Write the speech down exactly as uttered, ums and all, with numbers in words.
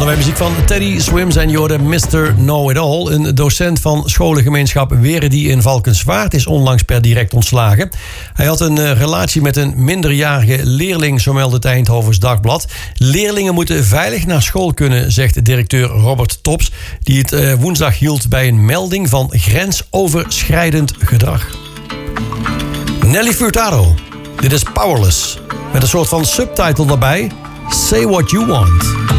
Bij muziek van Teddy Swims en Jorde mister Know-It-All. Een docent van scholengemeenschap Weredi in Valkenswaard is onlangs per direct ontslagen. Hij had een uh, relatie met een minderjarige leerling, zo meldt het Eindhovens Dagblad. Leerlingen moeten veilig naar school kunnen, zegt directeur Robert Tops, die het uh, woensdag hield bij een melding van grensoverschrijdend gedrag. Nelly Furtado. Dit is Powerless. Met een soort van subtitle daarbij. Say what you want.